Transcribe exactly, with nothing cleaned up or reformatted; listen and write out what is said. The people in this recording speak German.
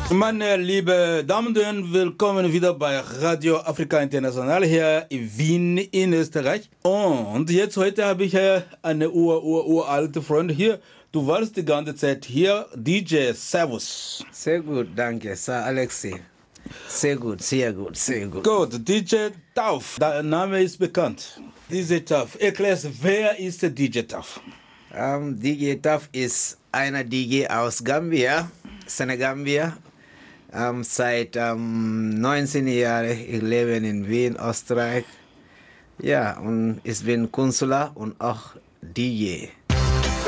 Meine liebe Damen und Herren, willkommen wieder bei Radio Afrika International hier in Wien in Österreich. Und jetzt heute habe ich eine ur, ur, uralte Freundin hier. Du warst die ganze Zeit hier, D J Servus. Sehr gut, danke, Sir Alexi. Sehr gut, sehr gut, sehr gut. Gut, D J Tauf, der Name ist bekannt. D J Tauf, erklärst, wer ist der D J Tauf? Um, D J Tauf ist einer D J aus Gambia, Senegambia. Um, seit um, neunzehn Jahren, ich lebe in Wien, Österreich. Ja, und ich bin Künstler und auch D J.